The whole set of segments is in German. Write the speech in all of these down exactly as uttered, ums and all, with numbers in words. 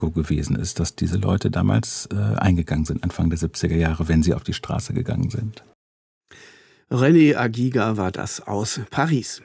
gewesen ist, dass diese Leute damals äh, eingegangen sind, Anfang der siebziger Jahre, wenn sie auf die Straße gegangen sind. René Aguiga war das aus Paris.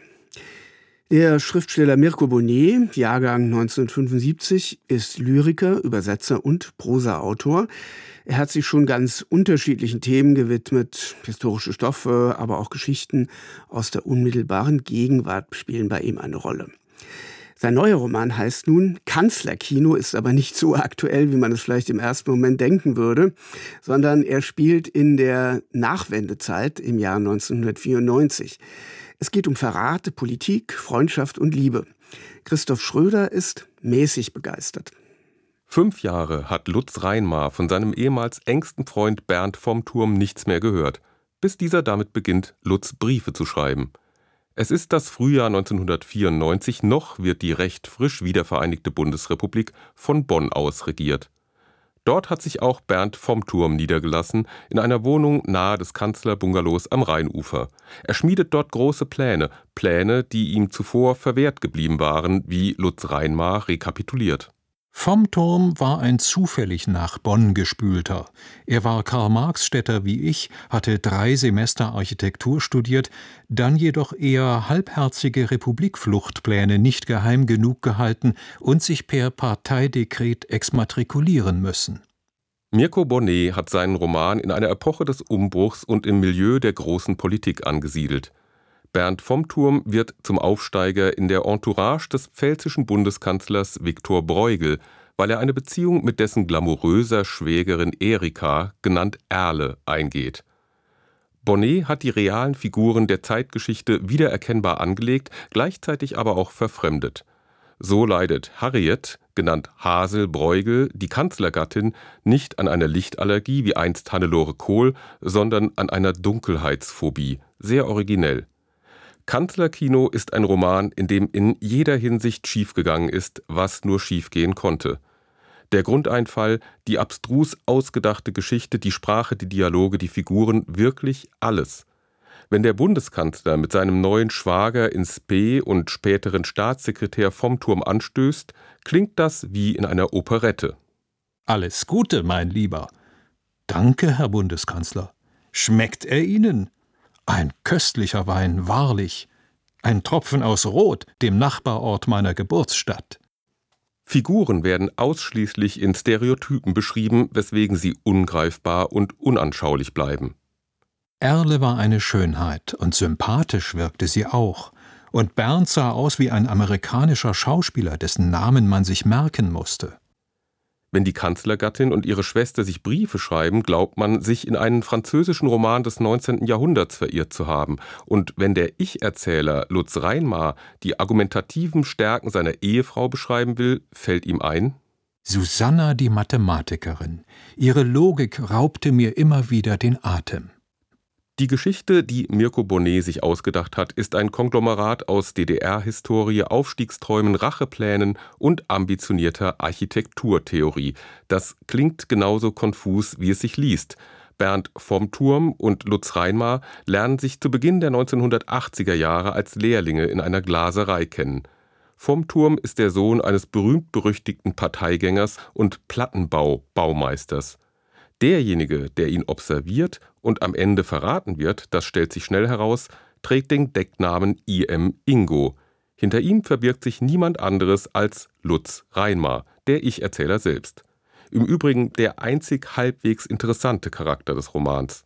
Der Schriftsteller Mirko Bonnet, Jahrgang neunzehnhundertfünfundsiebzig, ist Lyriker, Übersetzer und Prosaautor. Er hat sich schon ganz unterschiedlichen Themen gewidmet. Historische Stoffe, aber auch Geschichten aus der unmittelbaren Gegenwart spielen bei ihm eine Rolle. Sein neuer Roman heißt nun Kanzlerkino, ist aber nicht so aktuell, wie man es vielleicht im ersten Moment denken würde, sondern er spielt in der Nachwendezeit im Jahr neunzehnhundertvierundneunzig. Es geht um Verrate, Politik, Freundschaft und Liebe. Christoph Schröder ist mäßig begeistert. Fünf Jahre hat Lutz Reinmar von seinem ehemals engsten Freund Bernd vom Turm nichts mehr gehört, bis dieser damit beginnt, Lutz Briefe zu schreiben. Es ist das Frühjahr neunzehnhundertvierundneunzig, noch wird die recht frisch wiedervereinigte Bundesrepublik von Bonn aus regiert. Dort hat sich auch Bernd vom Turm niedergelassen, in einer Wohnung nahe des Kanzlerbungalows am Rheinufer. Er schmiedet dort große Pläne, Pläne, die ihm zuvor verwehrt geblieben waren, wie Lutz Reinmar rekapituliert. Vom Turm war ein zufällig nach Bonn gespülter. Er war Karl-Marx-Städter wie ich, hatte drei Semester Architektur studiert, dann jedoch eher halbherzige Republikfluchtpläne nicht geheim genug gehalten und sich per Parteidekret exmatrikulieren müssen. Mirko Bonnet hat seinen Roman in einer Epoche des Umbruchs und im Milieu der großen Politik angesiedelt. Bernd vom Turm wird zum Aufsteiger in der Entourage des pfälzischen Bundeskanzlers Viktor Bruegel, weil er eine Beziehung mit dessen glamouröser Schwägerin Erika, genannt Erle, eingeht. Bonnet hat die realen Figuren der Zeitgeschichte wiedererkennbar angelegt, gleichzeitig aber auch verfremdet. So leidet Harriet, genannt Hasel Bruegel, die Kanzlergattin, nicht an einer Lichtallergie wie einst Hannelore Kohl, sondern an einer Dunkelheitsphobie, sehr originell. Kanzlerkino ist ein Roman, in dem in jeder Hinsicht schiefgegangen ist, was nur schiefgehen konnte. Der Grundeinfall, die abstrus ausgedachte Geschichte, die Sprache, die Dialoge, die Figuren, wirklich alles. Wenn der Bundeskanzler mit seinem neuen Schwager in Spe und späteren Staatssekretär vom Turm anstößt, klingt das wie in einer Operette. Alles Gute, mein Lieber. Danke, Herr Bundeskanzler. Schmeckt er Ihnen? Ein köstlicher Wein, wahrlich. Ein Tropfen aus Roth, dem Nachbarort meiner Geburtsstadt. Figuren werden ausschließlich in Stereotypen beschrieben, weswegen sie ungreifbar und unanschaulich bleiben. Erle war eine Schönheit und sympathisch wirkte sie auch. Und Bernd sah aus wie ein amerikanischer Schauspieler, dessen Namen man sich merken musste. Wenn die Kanzlergattin und ihre Schwester sich Briefe schreiben, glaubt man, sich in einen französischen Roman des neunzehnten Jahrhunderts verirrt zu haben. Und wenn der Ich-Erzähler Lutz Reinmar die argumentativen Stärken seiner Ehefrau beschreiben will, fällt ihm ein: Susanna, die Mathematikerin. Ihre Logik raubte mir immer wieder den Atem. Die Geschichte, die Mirko Bonnet sich ausgedacht hat, ist ein Konglomerat aus D D R-Historie, Aufstiegsträumen, Racheplänen und ambitionierter Architekturtheorie. Das klingt genauso konfus, wie es sich liest. Bernd vom Turm und Lutz Reinmar lernen sich zu Beginn der neunzehnhundertachtziger Jahre als Lehrlinge in einer Glaserei kennen. Vom Turm ist der Sohn eines berühmt-berüchtigten Parteigängers und Plattenbau-Baumeisters. Derjenige, der ihn observiert und am Ende verraten wird, das stellt sich schnell heraus, trägt den Decknamen I M Ingo. Hinter ihm verbirgt sich niemand anderes als Lutz Reinmar, der Ich-Erzähler selbst. Im Übrigen der einzig halbwegs interessante Charakter des Romans.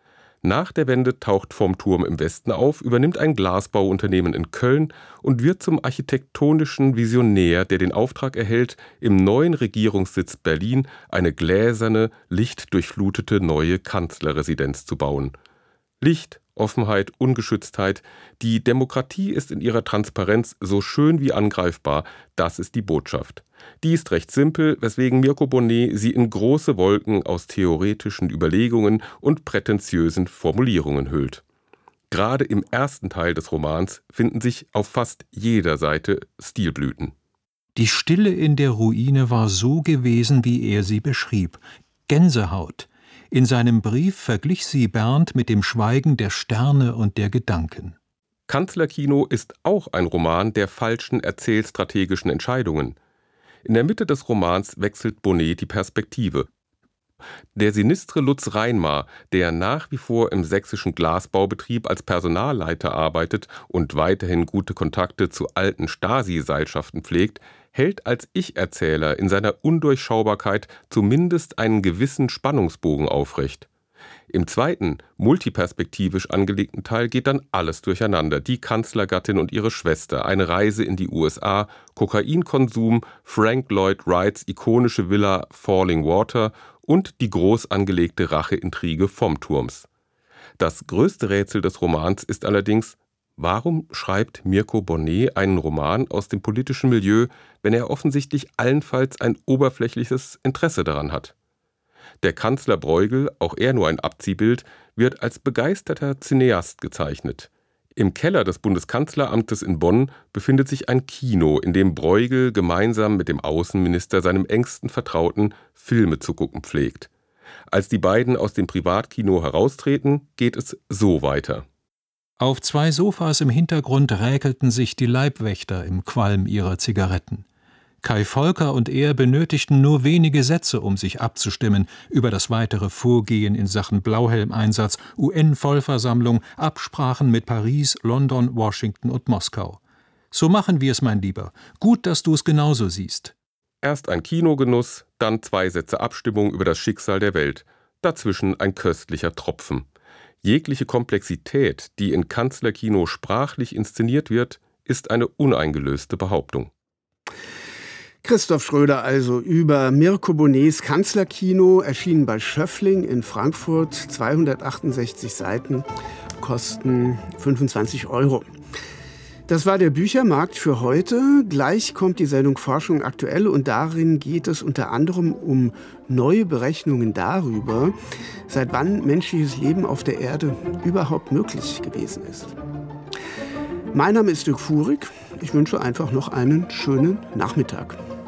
Nach der Wende taucht vom Turm im Westen auf, übernimmt ein Glasbauunternehmen in Köln und wird zum architektonischen Visionär, der den Auftrag erhält, im neuen Regierungssitz Berlin eine gläserne, lichtdurchflutete neue Kanzlerresidenz zu bauen. Licht, Offenheit, Ungeschütztheit, die Demokratie ist in ihrer Transparenz so schön wie angreifbar, das ist die Botschaft. Die ist recht simpel, weswegen Mirko Bonnet sie in große Wolken aus theoretischen Überlegungen und prätentiösen Formulierungen hüllt. Gerade im ersten Teil des Romans finden sich auf fast jeder Seite Stilblüten. Die Stille in der Ruine war so gewesen, wie er sie beschrieb. Gänsehaut. In seinem Brief verglich sie Bernd mit dem Schweigen der Sterne und der Gedanken. Kanzlerkino ist auch ein Roman der falschen erzählstrategischen Entscheidungen. In der Mitte des Romans wechselt Bonnet die Perspektive. Der sinistre Lutz Reinmar, der nach wie vor im sächsischen Glasbaubetrieb als Personalleiter arbeitet und weiterhin gute Kontakte zu alten Stasi-Seilschaften pflegt, hält als Ich-Erzähler in seiner Undurchschaubarkeit zumindest einen gewissen Spannungsbogen aufrecht. Im zweiten, multiperspektivisch angelegten Teil geht dann alles durcheinander. Die Kanzlergattin und ihre Schwester, eine Reise in die U S A, Kokainkonsum, Frank Lloyd Wrights ikonische Villa Falling Water und die groß angelegte Racheintrige vom Turms. Das größte Rätsel des Romans ist allerdings, warum schreibt Mirko Bonnet einen Roman aus dem politischen Milieu, wenn er offensichtlich allenfalls ein oberflächliches Interesse daran hat? Der Kanzler Bruegel, auch er nur ein Abziehbild, wird als begeisterter Cineast gezeichnet. Im Keller des Bundeskanzleramtes in Bonn befindet sich ein Kino, in dem Bruegel gemeinsam mit dem Außenminister, seinem engsten Vertrauten, Filme zu gucken pflegt. Als die beiden aus dem Privatkino heraustreten, geht es so weiter. Auf zwei Sofas im Hintergrund räkelten sich die Leibwächter im Qualm ihrer Zigaretten. Kai Volker und er benötigten nur wenige Sätze, um sich abzustimmen über das weitere Vorgehen in Sachen Blauhelmeinsatz, U N-Vollversammlung, Absprachen mit Paris, London, Washington und Moskau. So machen wir es, mein Lieber. Gut, dass du es genauso siehst. Erst ein Kinogenuss, dann zwei Sätze Abstimmung über das Schicksal der Welt. Dazwischen ein köstlicher Tropfen. Jegliche Komplexität, die in Kanzlerkino sprachlich inszeniert wird, ist eine uneingelöste Behauptung. Christoph Schröder also über Mirko Bonnets Kanzlerkino, erschienen bei Schöffling in Frankfurt, zweihundertachtundsechzig Seiten, kosten fünfundzwanzig Euro. Das war der Büchermarkt für heute. Gleich kommt die Sendung Forschung aktuell und darin geht es unter anderem um neue Berechnungen darüber, seit wann menschliches Leben auf der Erde überhaupt möglich gewesen ist. Mein Name ist Dirk Fuhrig. Ich wünsche einfach noch einen schönen Nachmittag.